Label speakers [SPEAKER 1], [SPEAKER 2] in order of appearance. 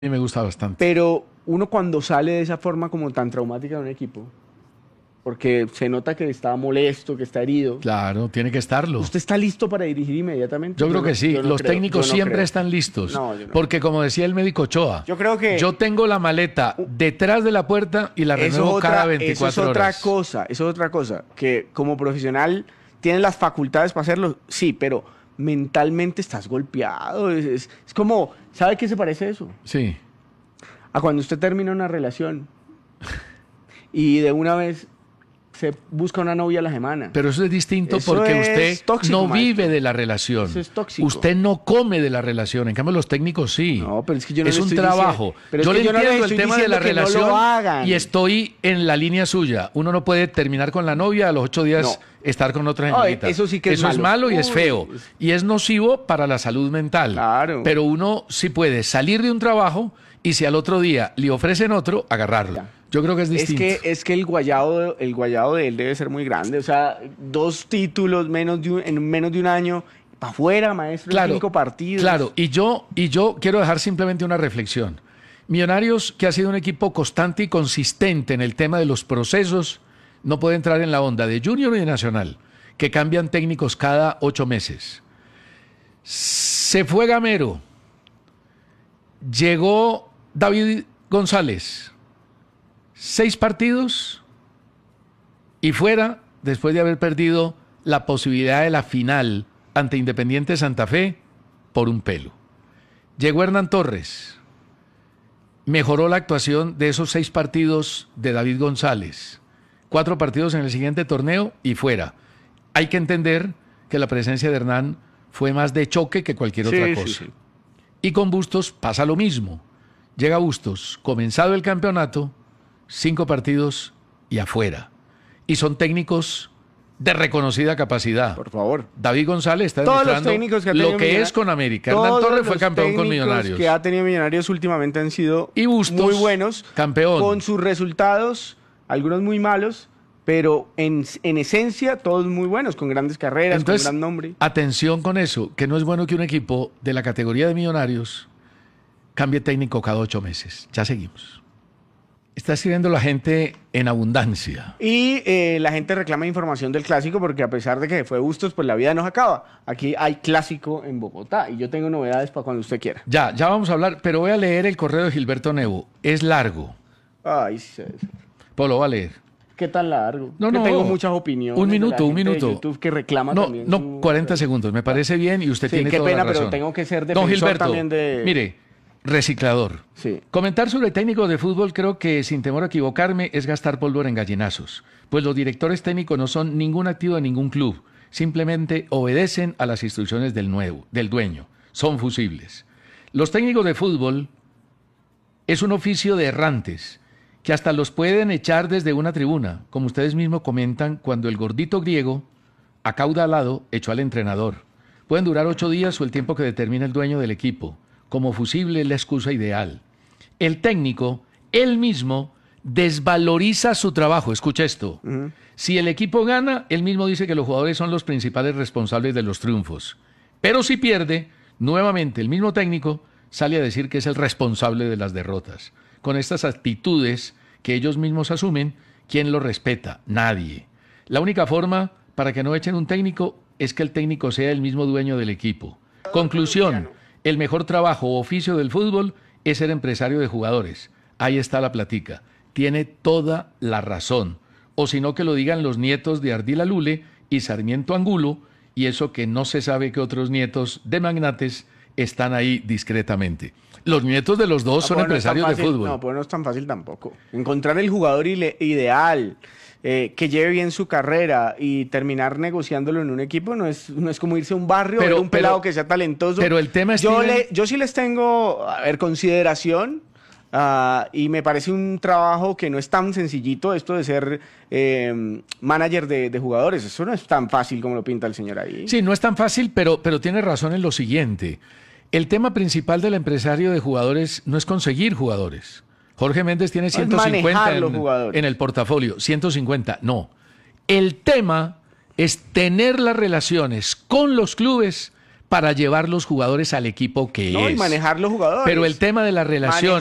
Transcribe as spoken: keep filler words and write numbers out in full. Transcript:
[SPEAKER 1] Y me gusta bastante.
[SPEAKER 2] Pero uno cuando sale de esa forma como tan traumática de un equipo, porque se nota que está molesto, que está herido.
[SPEAKER 1] Claro, tiene que estarlo.
[SPEAKER 2] ¿Usted está listo para dirigir inmediatamente?
[SPEAKER 1] Yo creo
[SPEAKER 2] no,
[SPEAKER 1] que sí.
[SPEAKER 2] no
[SPEAKER 1] Los
[SPEAKER 2] creo,
[SPEAKER 1] técnicos
[SPEAKER 2] no
[SPEAKER 1] siempre
[SPEAKER 2] creo.
[SPEAKER 1] están listos.
[SPEAKER 2] No, yo no.
[SPEAKER 1] Porque como decía el médico Ochoa,
[SPEAKER 2] Yo creo que
[SPEAKER 1] yo tengo la maleta detrás de la puerta y la
[SPEAKER 2] eso
[SPEAKER 1] renuevo
[SPEAKER 2] otra,
[SPEAKER 1] cada veinticuatro
[SPEAKER 2] eso es otra
[SPEAKER 1] horas.
[SPEAKER 2] cosa, eso es otra cosa, que como profesional tienes las facultades para hacerlo, sí, pero mentalmente estás golpeado. Es, es, es como, ¿sabe qué se parece eso?
[SPEAKER 1] Sí.
[SPEAKER 2] A cuando usted termina una relación y de una vez se busca una novia a la semana.
[SPEAKER 1] Pero eso es distinto
[SPEAKER 2] Eso
[SPEAKER 1] porque
[SPEAKER 2] es
[SPEAKER 1] usted
[SPEAKER 2] tóxico,
[SPEAKER 1] no
[SPEAKER 2] maestro.
[SPEAKER 1] vive de la relación.
[SPEAKER 2] Eso es tóxico.
[SPEAKER 1] Usted no come de la relación. En cambio, los técnicos sí.
[SPEAKER 2] No, pero es que yo no
[SPEAKER 1] es
[SPEAKER 2] le
[SPEAKER 1] un
[SPEAKER 2] estoy
[SPEAKER 1] trabajo.
[SPEAKER 2] diciendo- pero es
[SPEAKER 1] yo
[SPEAKER 2] que
[SPEAKER 1] le
[SPEAKER 2] yo no le
[SPEAKER 1] entiendo
[SPEAKER 2] estoy
[SPEAKER 1] el tema de la
[SPEAKER 2] diciendo que no lo
[SPEAKER 1] relación
[SPEAKER 2] hagan.
[SPEAKER 1] y estoy en la línea suya. Uno no puede terminar con la novia a los ocho días
[SPEAKER 2] No.
[SPEAKER 1] estar con otra
[SPEAKER 2] Ay,
[SPEAKER 1] señorita.
[SPEAKER 2] eso sí que es
[SPEAKER 1] Eso es
[SPEAKER 2] malo.
[SPEAKER 1] malo y es
[SPEAKER 2] Uy,
[SPEAKER 1] feo.
[SPEAKER 2] es-
[SPEAKER 1] Y es nocivo para la salud mental.
[SPEAKER 2] Claro.
[SPEAKER 1] Pero uno sí puede salir de un trabajo y si al otro día le ofrecen otro, agarrarlo.
[SPEAKER 2] Ya.
[SPEAKER 1] Yo creo que es
[SPEAKER 2] Es
[SPEAKER 1] distinto.
[SPEAKER 2] que, es que el guayado, el guayado de él debe ser muy grande. O sea, dos títulos menos de un- en menos de un año. Para afuera, maestro, en cinco partidos.
[SPEAKER 1] Claro, y yo, y yo quiero dejar simplemente una reflexión. Millonarios, que ha sido un equipo constante y consistente en el tema de los procesos, no puede entrar en la onda de Junior y de Nacional, que cambian técnicos cada ocho meses. Se fue Gamero, llegó David González, seis partidos y fuera después de haber perdido la posibilidad de la final ante Independiente Santa Fe por un pelo. Llegó Hernán Torres, mejoró la actuación de esos seis partidos de David González, cuatro partidos en el siguiente torneo y fuera. Hay que entender que la presencia de Hernán fue más de choque que cualquier
[SPEAKER 2] Sí,
[SPEAKER 1] otra
[SPEAKER 2] sí,
[SPEAKER 1] cosa.
[SPEAKER 2] sí.
[SPEAKER 1] Y con Bustos pasa lo mismo. Llega Bustos, comenzado el campeonato, cinco partidos y afuera. Y son técnicos de reconocida capacidad.
[SPEAKER 2] Por favor.
[SPEAKER 1] David González está
[SPEAKER 2] Todos los
[SPEAKER 1] demostrando
[SPEAKER 2] técnicos que ha
[SPEAKER 1] lo
[SPEAKER 2] tenido
[SPEAKER 1] que
[SPEAKER 2] Millonarios-
[SPEAKER 1] es con América. Hernán
[SPEAKER 2] Todos
[SPEAKER 1] Torres fue
[SPEAKER 2] los
[SPEAKER 1] campeón con
[SPEAKER 2] técnicos
[SPEAKER 1] Millonarios.
[SPEAKER 2] que ha tenido Millonarios últimamente han sido
[SPEAKER 1] Y Bustos,
[SPEAKER 2] muy buenos.
[SPEAKER 1] campeón.
[SPEAKER 2] Con sus resultados, algunos muy malos, pero en, en esencia todos muy buenos, con grandes carreras,
[SPEAKER 1] Entonces,
[SPEAKER 2] con gran nombre.
[SPEAKER 1] atención con eso, que no es bueno que un equipo de la categoría de Millonarios cambie técnico cada ocho meses. Ya seguimos. Está escribiendo la gente en abundancia.
[SPEAKER 2] Y eh, la gente reclama información del clásico porque a pesar de que fue Bustos, pues la vida no se acaba. Aquí hay clásico en Bogotá y yo tengo novedades para cuando usted quiera.
[SPEAKER 1] Ya, ya vamos a hablar, pero voy a leer el correo de Gilberto Nevo. Es largo.
[SPEAKER 2] Ay, César.
[SPEAKER 1] Polo, va a leer.
[SPEAKER 2] ¿Qué tan largo?
[SPEAKER 1] No,
[SPEAKER 2] Que
[SPEAKER 1] no.
[SPEAKER 2] tengo muchas opiniones.
[SPEAKER 1] Un
[SPEAKER 2] de la
[SPEAKER 1] minuto, un
[SPEAKER 2] gente de
[SPEAKER 1] minuto.
[SPEAKER 2] YouTube que reclama
[SPEAKER 1] No,
[SPEAKER 2] también
[SPEAKER 1] no,
[SPEAKER 2] su-
[SPEAKER 1] cuarenta segundos. Me parece bien y usted
[SPEAKER 2] Sí,
[SPEAKER 1] tiene
[SPEAKER 2] qué
[SPEAKER 1] toda
[SPEAKER 2] pena,
[SPEAKER 1] la
[SPEAKER 2] pero
[SPEAKER 1] razón.
[SPEAKER 2] tengo que ser
[SPEAKER 1] Don
[SPEAKER 2] defensor
[SPEAKER 1] Gilberto,
[SPEAKER 2] también de-
[SPEAKER 1] mire, reciclador.
[SPEAKER 2] Sí.
[SPEAKER 1] Comentar sobre técnicos de fútbol creo que, sin temor a equivocarme, es gastar pólvora en gallinazos. Pues los directores técnicos no son ningún activo de ningún club. Simplemente obedecen a las instrucciones del nuevo, del dueño. Son fusibles. Los técnicos de fútbol es un oficio de errantes, que hasta los pueden echar desde una tribuna, como ustedes mismos comentan cuando el gordito griego, acaudalado, echó al entrenador. Pueden durar ocho días o el tiempo que determine el dueño del equipo. Como fusible es la excusa ideal. El técnico, él mismo, desvaloriza su trabajo. Escucha esto.
[SPEAKER 2] Ujú.
[SPEAKER 1] Si el equipo gana, él mismo dice que los jugadores son los principales responsables de los triunfos. Pero si pierde, nuevamente el mismo técnico sale a decir que es el responsable de las derrotas. Con estas actitudes que ellos mismos asumen, ¿quién lo respeta? Nadie. La única forma para que no echen un técnico es que el técnico sea el mismo dueño del equipo. Conclusión, el mejor trabajo o oficio del fútbol es ser empresario de jugadores. Ahí está la platica. Tiene toda la razón. O si no, que lo digan los nietos de Ardila Lule y Sarmiento Angulo, y eso que no se sabe que otros nietos de magnates están ahí discretamente. Los nietos de los dos
[SPEAKER 2] No,
[SPEAKER 1] son
[SPEAKER 2] pues no es tan
[SPEAKER 1] empresarios de
[SPEAKER 2] fácil-
[SPEAKER 1] fútbol.
[SPEAKER 2] No, pues no es tan fácil tampoco. Encontrar el jugador ile- ideal, eh, que lleve bien su carrera y terminar negociándolo en un equipo no es, no es como irse a un barrio
[SPEAKER 1] Pero-
[SPEAKER 2] ver un pelado
[SPEAKER 1] pero-
[SPEAKER 2] que sea talentoso.
[SPEAKER 1] pero el tema es,
[SPEAKER 2] yo,
[SPEAKER 1] Steven-
[SPEAKER 2] le, yo sí les tengo, a ver, consideración. Ah, y me parece un trabajo que no es tan sencillito esto de ser eh, manager de, de jugadores. Eso no es tan fácil como lo pinta el señor ahí.
[SPEAKER 1] Sí, no es tan fácil, pero, pero tiene razón en lo siguiente. El tema principal del empresario de jugadores no es conseguir jugadores. Jorge Méndez tiene
[SPEAKER 2] es
[SPEAKER 1] ciento cincuenta
[SPEAKER 2] manejar los
[SPEAKER 1] en,
[SPEAKER 2] jugadores.
[SPEAKER 1] en el portafolio, ciento cincuenta, no. El tema es tener las relaciones con los clubes para llevar los jugadores al equipo que
[SPEAKER 2] No,
[SPEAKER 1] es.
[SPEAKER 2] y manejar los jugadores.
[SPEAKER 1] Pero el tema de la relación